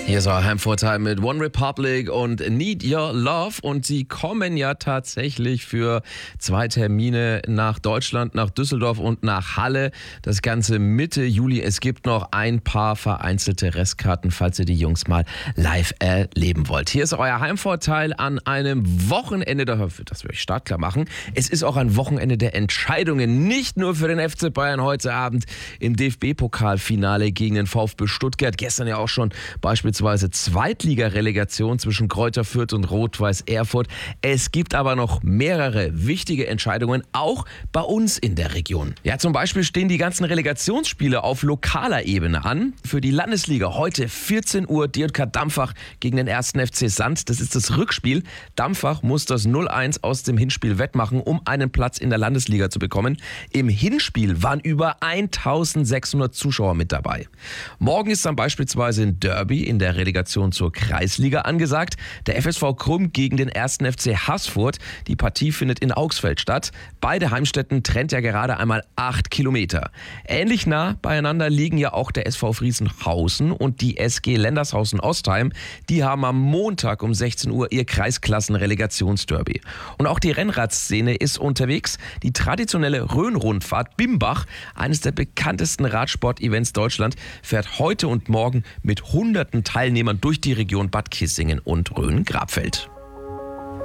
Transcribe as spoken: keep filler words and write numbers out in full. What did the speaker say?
Hier ist euer Heimvorteil mit One Republic und Need Your Love. Und sie kommen ja tatsächlich für zwei Termine nach Deutschland, nach Düsseldorf und nach Halle. Das Ganze Mitte Juli. Es gibt noch ein paar vereinzelte Restkarten, falls ihr die Jungs mal live erleben wollt. Hier ist euer Heimvorteil an einem Wochenende, das wir euch startklar machen. Es ist auch ein Wochenende der Entscheidungen. Nicht nur für den F C Bayern heute Abend im D F B-Pokalfinale gegen den VfB Stuttgart. Gestern ja auch schon beispielsweise Zweitliga-Relegation zwischen Greuther Fürth und Rot-Weiß Erfurt. Es gibt aber noch mehrere wichtige Entscheidungen, auch bei uns in der Region. Ja, zum Beispiel stehen die ganzen Relegationsspiele auf lokaler Ebene an. Für die Landesliga heute vierzehn Uhr D J K Dampfach gegen den ersten F C Sand. Das ist das Rückspiel. Dampfach muss das null eins aus dem Hinspiel wettmachen, um einen Platz in der Landesliga zu bekommen. Im Hinspiel waren über eintausendsechshundert Zuschauer mit dabei. Morgen ist dann beispielsweise ein Derby in der Relegation zur Kreisliga angesagt. Der F S V Krumm gegen den ersten F C Haßfurt. Die Partie findet in Augsfeld statt. Beide Heimstätten trennt ja gerade einmal acht Kilometer. Ähnlich nah beieinander liegen ja auch der S V Friesenhausen und die S G Lendershausen-Ostheim. Die haben am Montag um sechzehn Uhr ihr Kreisklassen-Relegationsderby. Und auch die Rennradszene ist unterwegs. Die traditionelle Rhön-Rundfahrt Bimbach, eines der bekanntesten Radsport-Events Deutschland, fährt heute und morgen mit hunderten Teilnehmern durch die Region Bad Kissingen und Rhön-Grabfeld.